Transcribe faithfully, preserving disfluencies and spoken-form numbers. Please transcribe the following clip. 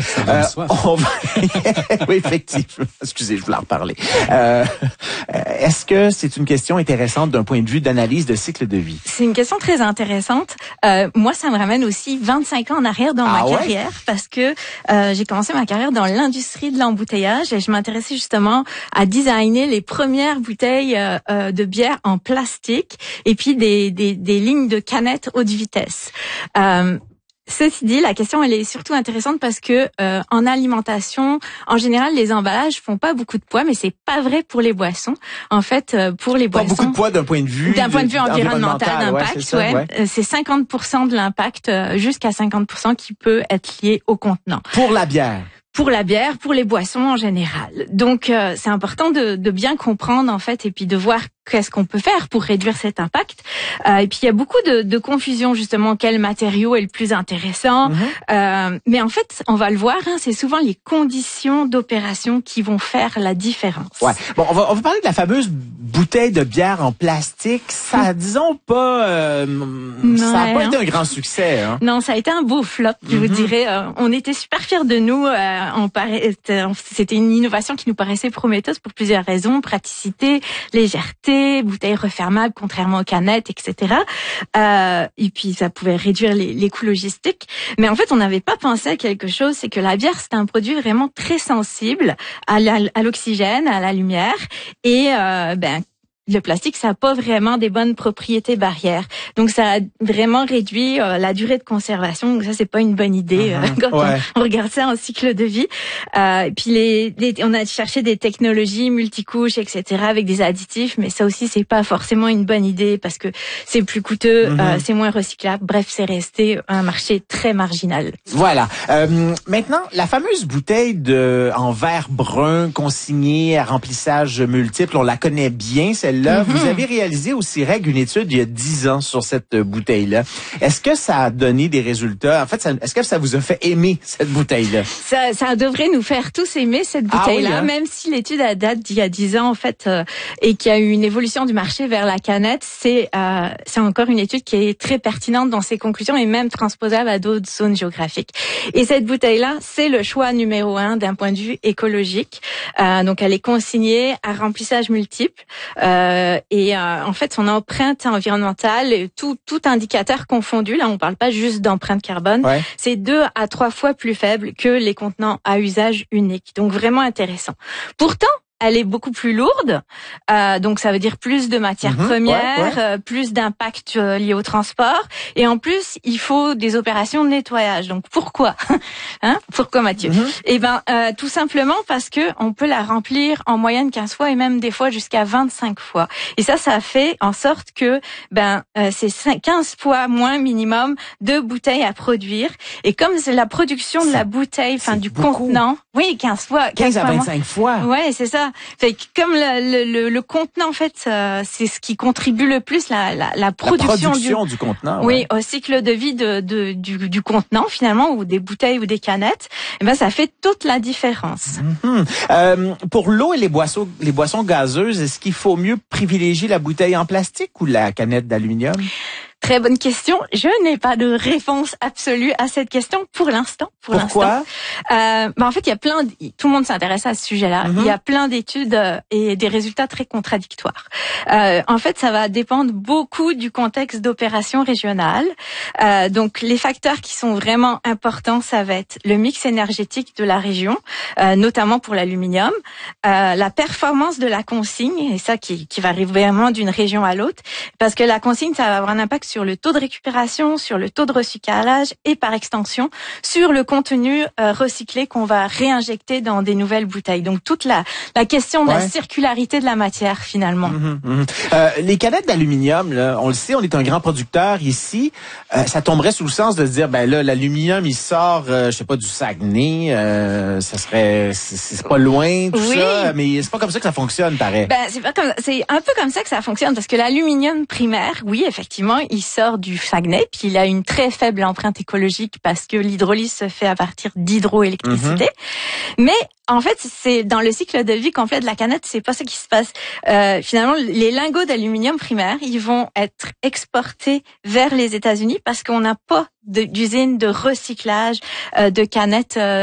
Euh, on va... oui, effectivement. Excusez, je voulais en reparler. Euh, est-ce que c'est une question intéressante d'un point de vue d'analyse de cycle de vie? C'est une question très intéressante. Euh, moi, ça me ramène aussi vingt-cinq ans en arrière dans ah ma ouais? carrière parce que euh, j'ai commencé ma carrière dans l'industrie de l'embouteillage et je m'intéressais justement à designer les premières bouteilles euh, de bière en plastique et puis des, des, des lignes de canettes haute vitesse. Euh, Ceci dit, la question elle est surtout intéressante parce que euh, en alimentation, en général, les emballages font pas beaucoup de poids, mais c'est pas vrai pour les boissons. En fait, euh, pour les pas boissons, beaucoup de poids d'un point de vue d'un point de vue environnemental, d'impact, ouais, c'est, ouais, ouais. c'est cinquante pour cent de l'impact, euh, jusqu'à cinquante pour cent qui peut être lié au contenant. Pour la bière. Pour la bière, pour les boissons en général. Donc, euh, c'est important de, de bien comprendre, en fait, et puis de voir qu'est-ce qu'on peut faire pour réduire cet impact. Euh, et puis, il y a beaucoup de, de confusion, justement, quel matériau est le plus intéressant. Mm-hmm. Euh, mais en fait, on va le voir, hein, c'est souvent les conditions d'opération qui vont faire la différence. Ouais. Bon, on va, on va parler de la fameuse bouteille de bière en plastique. Ça, mm. disons pas, euh, ouais, ça n'a pas hein. été un grand succès. Hein. Non, ça a été un beau flop, je mm-hmm. vous dirais. Euh, on était super fiers de nous. Euh, on paraît, c'était une innovation qui nous paraissait prometteuse pour plusieurs raisons. Praticité, légèreté, bouteilles refermables contrairement aux canettes, et cetera. Euh, et puis ça pouvait réduire les, les coûts logistiques. Mais en fait, on n'avait pas pensé à quelque chose, c'est que la bière, c'est un produit vraiment très sensible à, la, à l'oxygène, à la lumière. Et euh, ben le plastique, ça n'a pas vraiment des bonnes propriétés barrières. Donc, ça a vraiment réduit euh, la durée de conservation. Donc, ça, c'est pas une bonne idée uh-huh. euh, quand ouais. on, on regarde ça en cycle de vie. Euh, et puis, les, les, on a cherché des technologies multicouches, et cetera, avec des additifs. Mais ça aussi, c'est pas forcément une bonne idée parce que c'est plus coûteux, uh-huh. euh, c'est moins recyclable. Bref, c'est resté un marché très marginal. Voilà. Euh, maintenant, la fameuse bouteille de en verre brun consignée à remplissage multiple, on la connaît bien, celle là, mm-hmm. vous avez réalisé au CIREG une étude il y a dix ans sur cette bouteille-là. Est-ce que ça a donné des résultats? En fait, ça, est-ce que ça vous a fait aimer cette bouteille-là? Ça, ça devrait nous faire tous aimer cette bouteille-là, ah oui, hein? Même si l'étude a date d'il y a dix ans, en fait, euh, et qu'il y a eu une évolution du marché vers la canette, c'est, euh, c'est encore une étude qui est très pertinente dans ses conclusions et même transposable à d'autres zones géographiques. Et cette bouteille-là, c'est le choix numéro un d'un point de vue écologique. Euh, donc, elle est consignée à remplissage multiple. Euh, Euh, et euh, en fait, son empreinte environnementale, tout, tout indicateur confondu, là on parle pas juste d'empreinte carbone, ouais. c'est deux à trois fois plus faible que les contenants à usage unique. Donc vraiment intéressant. Pourtant, elle est beaucoup plus lourde, euh, donc ça veut dire plus de matières mmh, premières, ouais, ouais. Euh, plus d'impact euh, lié au transport, et en plus il faut des opérations de nettoyage. Donc pourquoi, hein Pourquoi Mathieu mmh. Eh ben euh, tout simplement parce que on peut la remplir en moyenne quinze fois et même des fois jusqu'à vingt-cinq fois. Et ça, ça fait en sorte que ben euh, c'est quinze fois moins minimum de bouteilles à produire. Et comme c'est la production de la bouteille, enfin du beaucoup. contenant, oui, quinze fois, quinze à vingt-cinq fois. Ouais, c'est ça. Fait que comme le, le, le contenant, en fait, euh, c'est ce qui contribue le plus, la, la, la production, la production du, du contenant. Ouais. Oui, au cycle de vie de, de, du, du contenant, finalement, ou des bouteilles ou des canettes, eh ben, ça fait toute la différence. Mm-hmm. Euh, pour l'eau et les boissons, les boissons gazeuses, est-ce qu'il faut mieux privilégier la bouteille en plastique ou la canette d'aluminium? Très bonne question. Je n'ai pas de réponse absolue à cette question pour l'instant. Pour Pourquoi? l'instant. Euh, ben en fait, il y a plein, de, tout le monde s'intéresse à ce sujet-là. Mm-hmm. Il y a plein d'études et des résultats très contradictoires. Euh, en fait, ça va dépendre beaucoup du contexte d'opération régionale. Euh, donc, les facteurs qui sont vraiment importants, ça va être le mix énergétique de la région, euh, notamment pour l'aluminium, euh, la performance de la consigne, et ça qui, qui varie vraiment d'une région à l'autre, parce que la consigne, ça va avoir un impact sur le taux de récupération, sur le taux de recyclage et par extension sur le contenu euh, recyclé qu'on va réinjecter dans des nouvelles bouteilles. Donc toute la, la question de ouais. la circularité de la matière finalement. Mmh, mmh. Euh, les canettes d'aluminium, là, on le sait, on est un grand producteur ici. Euh, ça tomberait sous le sens de se dire, ben là, l'aluminium, il sort, euh, je sais pas, du Saguenay, euh, ça serait, c'est, c'est pas loin, tout oui. ça, mais c'est pas comme ça que ça fonctionne, pareil. Ben c'est pas comme, c'est un peu comme ça que ça fonctionne parce que l'aluminium primaire, oui, effectivement, il sort du Saguenay, puis il a une très faible empreinte écologique parce que l'hydrolyse se fait à partir d'hydroélectricité. Mmh. Mais en fait, c'est dans le cycle de vie complet de la canette, c'est pas ça qui se passe. Euh, finalement, les lingots d'aluminium primaire, ils vont être exportés vers les États-Unis parce qu'on n'a pas de, d'usine de recyclage euh, de canettes. Euh,